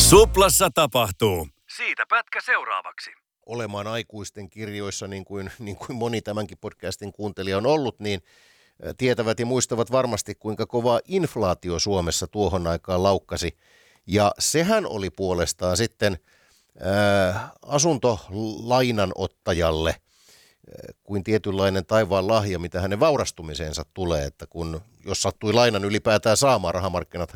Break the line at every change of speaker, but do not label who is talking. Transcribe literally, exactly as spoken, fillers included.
Suplassa tapahtuu. Siitä pätkä seuraavaksi.
Olemaan aikuisten kirjoissa, niin kuin, niin kuin moni tämänkin podcastin kuuntelija on ollut, niin tietävät ja muistavat varmasti, kuinka kova inflaatio Suomessa tuohon aikaan laukkasi. Ja sehän oli puolestaan sitten ää, asuntolainanottajalle kuin tietynlainen taivaan lahja, mitä hänen vaurastumiseensa tulee, että kun jos sattui lainan ylipäätään saamaan, rahamarkkinathan